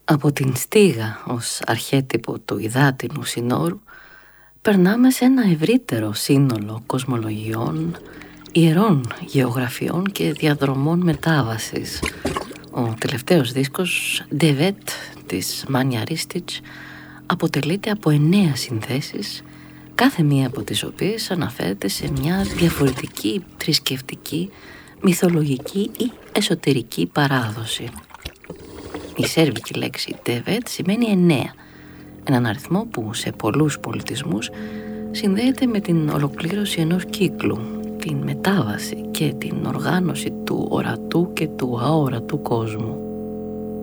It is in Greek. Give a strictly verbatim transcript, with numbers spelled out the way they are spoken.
Από την στίγα ως αρχέτυπο του υδάτινου συνόρου περνάμε σε ένα ευρύτερο σύνολο κοσμολογιών, ιερών γεωγραφιών και διαδρομών μετάβασης. Ο τελευταίος δίσκος «Devet» της Μάνια Ρίστιτς αποτελείται από εννέα συνθέσεις, κάθε μία από τις οποίες αναφέρεται σε μια διαφορετική θρησκευτική, μυθολογική ή εσωτερική παράδοση. Η σέρβικη λέξη «Devet» σημαίνει εννέα, έναν αριθμό που σε πολλούς πολιτισμούς συνδέεται με την ολοκλήρωση ενός κύκλου, την μετάβαση και την οργάνωση του ορατού και του αόρατου κόσμου.